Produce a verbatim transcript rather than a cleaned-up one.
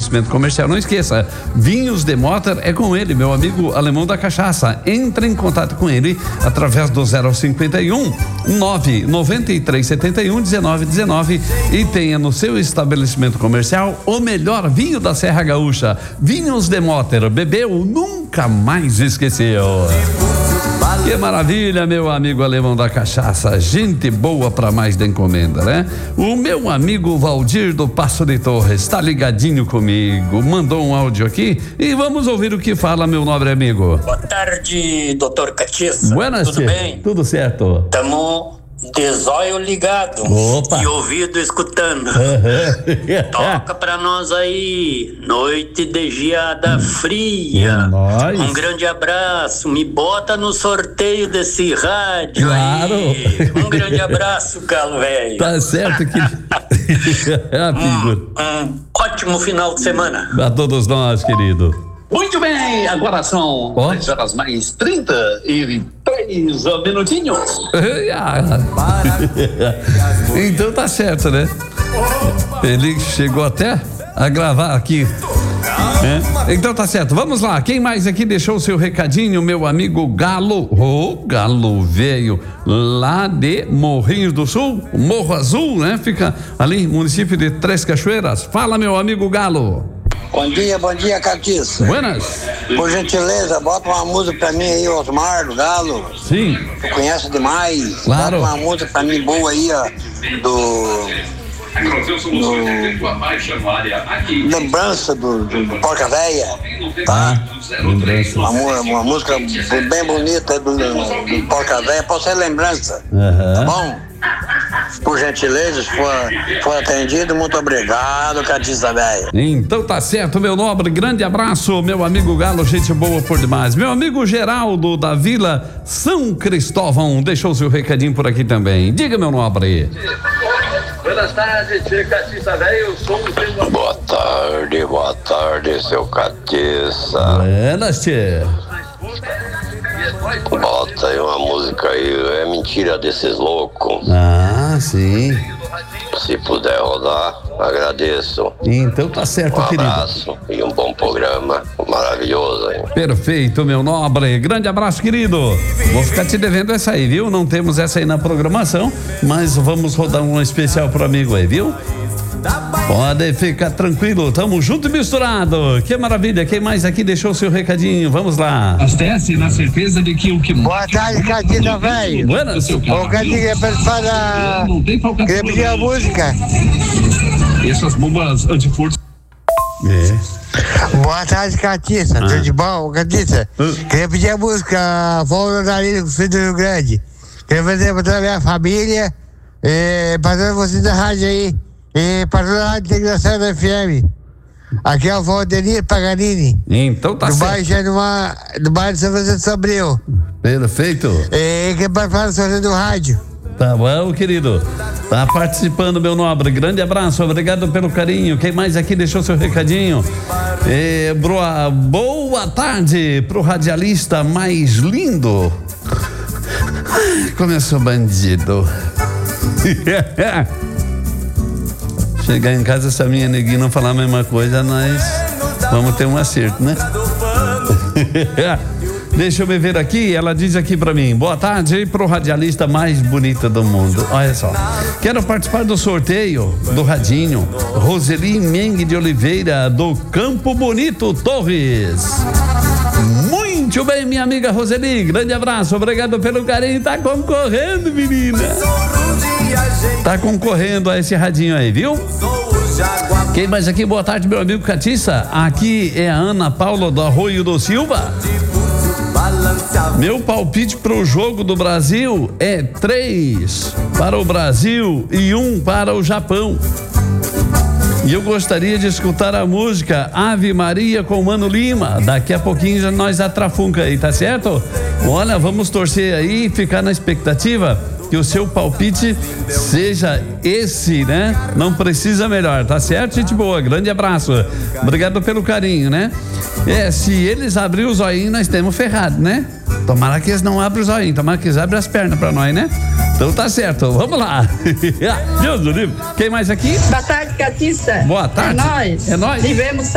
estabelecimento comercial. Não esqueça, Vinhos Demoter é com ele, meu amigo alemão da cachaça. Entre em contato com ele através do zero cinquenta e um, nove noventa e três setenta e um, dezenove dezenove e tenha no seu estabelecimento comercial o melhor vinho da Serra Gaúcha. Vinhos Demoter, bebeu, nunca mais esqueceu. Que maravilha, meu amigo alemão da cachaça, gente boa pra mais da encomenda, né? O meu amigo Valdir do Passo de Torres está ligadinho comigo, mandou um áudio aqui e vamos ouvir o que fala, meu nobre amigo. Boa tarde, doutor Catiça. Buenas, tudo tia. bem? Tudo certo. Tamo de zóio ligado. Opa. E ouvido escutando. Toca pra nós aí, noite de geada fria. É nóis. Um grande abraço, me bota no sorteio desse rádio. Claro. Aí. Um grande abraço, Galo velho. Tá certo que amigo. Um, um ótimo final de semana. A todos nós, querido. Muito bem, agora são Ó. dez horas mais trinta e três minutinhos. Então tá certo, né? Ele chegou até a gravar aqui. É. Então tá certo, vamos lá. Quem mais aqui deixou o seu recadinho? Meu amigo Galo, ô oh, Galo velho, lá de Morrinhos do Sul, Morro Azul, né? Fica ali, município de Três Cachoeiras. Fala, meu amigo Galo. Bom dia, bom dia, Catiça. Buenas. Por gentileza, bota uma música pra mim aí, Osmar do Galo. Sim. Tu conhece demais. Claro. Bota uma música pra mim boa aí, ó. Do. do lembrança do, do Porca Véia. Tá? Lembrança. Uma, mu- uma música bem bonita do, do Porca Véia. Pode ser lembrança. Aham. Tá bom? Por gentileza, se for, for atendido, muito obrigado, Catiça Véia. Então tá certo, meu nobre, grande abraço, meu amigo Galo, gente boa por demais. Meu amigo Geraldo da Vila São Cristóvão deixou seu recadinho por aqui também. Diga, meu nobre. Boa tarde, tia Catiça velho, eu sou o seu... Boa tarde, boa tarde, seu Catiça. Buenas, tia. Bota aí uma música aí, é mentira desses loucos. Ah, sim. Se puder rodar, agradeço. Então tá certo, Um querido. abraço e um bom programa maravilhoso aí. Perfeito, meu nobre. Grande abraço, querido. Vou ficar te devendo essa aí, viu? Não temos essa aí na programação, mas vamos rodar um especial pro amigo aí, viu? Pode ficar tranquilo, tamo junto e misturado. Que maravilha, quem mais aqui deixou seu recadinho? Vamos lá. Abastece na certeza de que o que... Boa tarde, Catiça Véia. Buenas. Ô, Catiça, para Não tem falcatrua. queria pedir a música. Essas bombas antifurto. É. Boa tarde, Catiça. Tudo de bom, Catiça? Queria pedir a música Volta da Nariz com o Filho do Rio Grande. Queria fazer pra toda a minha família, e pra todos vocês da rádio aí, e pra toda a rádio integração da F M. Aqui é o Valdenir Paganini, Então tá do certo. bairro, Januma, do bairro de São Francisco do Sobril. Perfeito. E que vai falar sobre do rádio. Tá bom, querido. Tá participando, meu nobre. Grande abraço, obrigado pelo carinho. Quem mais aqui deixou seu recadinho? É, broa, boa tarde pro radialista mais lindo. Começou bandido. Chegar em casa, essa minha neguinha não falar a mesma coisa, nós vamos ter um acerto, né? Deixa eu me ver aqui, ela diz aqui pra mim: boa tarde pro radialista mais bonita do mundo. Olha só, quero participar do sorteio do radinho. Roseli Mengue de Oliveira, do Campo Bonito, Torres. Muito bem, minha amiga Roseli, grande abraço, obrigado pelo carinho. Tá concorrendo, menina. Tá concorrendo a esse radinho aí, viu? Quem mais aqui? Boa tarde, meu amigo Catiça. Aqui é a Ana Paula do Arroio do Silva. Meu palpite pro jogo do Brasil é três para o Brasil e um para o Japão. E eu gostaria de escutar a música Ave Maria com Mano Lima. Daqui a pouquinho já nós atrafunca aí, tá certo? Olha, vamos torcer aí e ficar na expectativa que o seu palpite seja esse, né? Não precisa melhor, tá certo, gente boa? Grande abraço. Obrigado pelo carinho, né? É, se eles abrirem o zoinho, nós temos ferrado, né? Tomara que eles não abrem o zoinho, tomara que eles abrem as pernas pra nós, né? Então tá certo, vamos lá. Deus do livro. Quem mais aqui? Boa tarde, Catiça. Boa tarde. É nóis. É nóis. Vivemos